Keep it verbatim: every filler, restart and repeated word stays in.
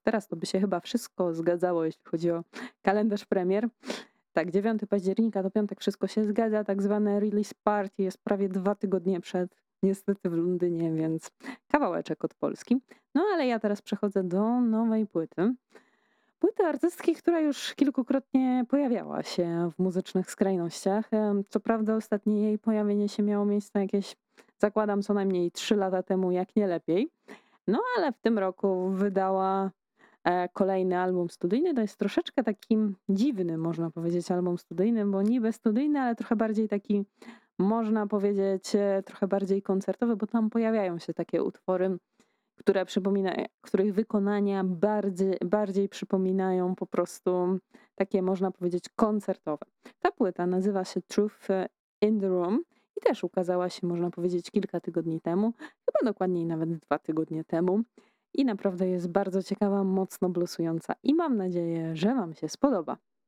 teraz to by się chyba wszystko zgadzało, jeśli chodzi o kalendarz premier. Tak, dziewiątego października to piątek, wszystko się zgadza. Tak zwane release party jest prawie dwa tygodnie przed, niestety w Londynie, więc kawałeczek od Polski. No ale ja teraz przechodzę do nowej płyty. Płyty artystki, która już kilkukrotnie pojawiała się w muzycznych skrajnościach. Em, Co prawda ostatnie jej pojawienie się miało miejsce jakieś, zakładam, co najmniej trzy lata temu, jak nie lepiej. No ale w tym roku wydała e, kolejny album studyjny. To jest troszeczkę taki dziwny, można powiedzieć, album studyjny, bo niby studyjny, ale trochę bardziej taki, można powiedzieć, e, trochę bardziej koncertowy, bo tam pojawiają się takie utwory, które przypomina, których wykonania bardziej, bardziej przypominają po prostu takie, można powiedzieć, koncertowe. Ta płyta nazywa się Truth in the Room i też ukazała się, można powiedzieć, kilka tygodni temu, chyba dokładniej nawet dwa tygodnie temu. I naprawdę jest bardzo ciekawa, mocno blusująca i mam nadzieję, że Wam się spodoba.